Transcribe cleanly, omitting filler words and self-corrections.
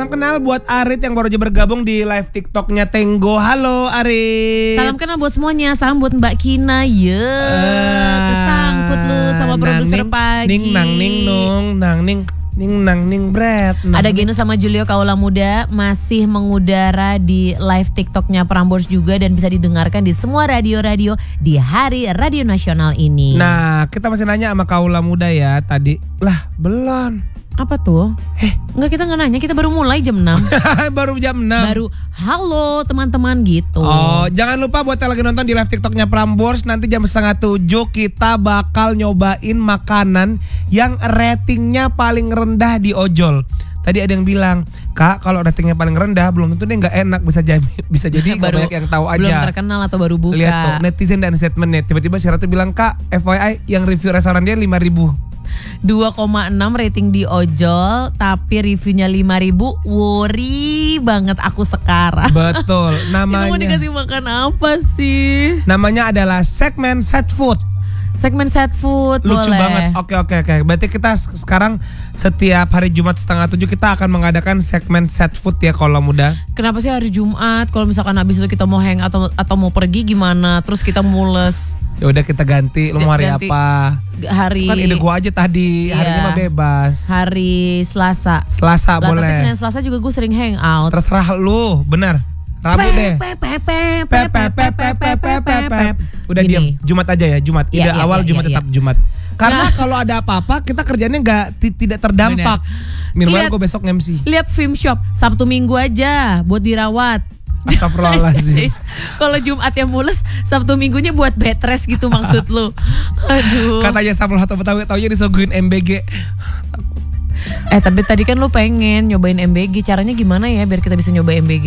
salam kenal buat Arit yang baru aja bergabung di live TikToknya Tenggo. Halo Arit. Salam kenal buat semuanya. Salam buat Mbak Kina. Kesangkut lu sama produser pagi. Ning nang ning nung nang ning nang ning bret. Ada Geno sama Julio Kaula Muda masih mengudara di live TikToknya Prambors juga dan bisa didengarkan di semua radio-radio di Hari Radio Nasional ini. Nah, kita masih nanya sama Kaula Muda ya tadi. Lah, belum. Apa tuh? Enggak, kita nggak nanya, kita baru mulai jam 6. Baru jam 6. Baru halo teman-teman gitu. Oh, jangan lupa buat yang lagi nonton di live TikToknya Prambors, nanti jam 6:30 kita bakal nyobain makanan yang ratingnya paling rendah di ojol. Tadi ada yang bilang, Kak, kalau ratingnya paling rendah belum tentu dia nggak enak, bisa jadi baru, banyak yang tahu aja. Belum terkenal atau baru buka. Lihat tuh netizen dan statementnya. Tiba-tiba si Ratu bilang, Kak, FYI yang review restoran dia 5.000. 2,6 rating di ojol, tapi reviewnya 5.000. Worry banget aku sekarang. Betul. Namanya. Itu mau dikasih makan apa sih? Namanya adalah segmen set food. Segmen set food. Lucu boleh. banget. Oke. Berarti kita sekarang setiap hari Jumat 6:30 kita akan mengadakan segmen set food ya Kaula Muda. Kenapa sih hari Jumat? Kalau misalkan habis itu kita mau hang atau mau pergi gimana? Terus kita mules. Ya udah kita ganti. Lu mau hari apa? Hari. Kan ide gua aja tadi. Hari ini mah bebas. Hari Selasa. Selasa lah, boleh. Tapi Senin Selasa juga gue sering hang out. Terserah lu, benar. Rabu deh. Udah diam. Jumat aja ya, Jumat. Ide awal Jumat tetap Jumat. Karena kalau ada apa-apa kita kerjanya tidak terdampak. Minimal gue besok MC. Lihat film shop Sabtu Minggu aja buat dirawat. Astagfirullahaladzim. Kalau Jumat yang mules, Sabtu Minggunya buat bed rest gitu maksud lu. Aduh. Katanya Samuel Hatta Betawi taunya disuguhin MBG. Tapi tadi kan lu pengen nyobain MBG. Caranya gimana ya biar kita bisa nyobain MBG?